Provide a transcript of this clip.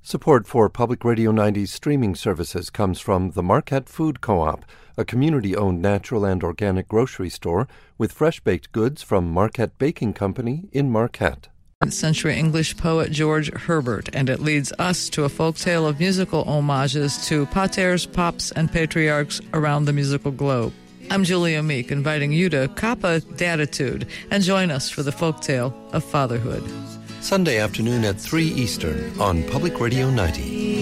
Support for Public Radio 90's streaming services comes from the Marquette Food Co-op, a community-owned natural and organic grocery store with fresh-baked goods from Marquette Baking Company in Marquette. Century English poet George Herbert, and it leads us to a folktale of musical homages to paters, pops, and patriarchs around the musical globe. I'm Julia Meek, inviting you to Kappa Datitude and join us for the folktale of fatherhood. Sunday afternoon at 3 Eastern on Public Radio 90.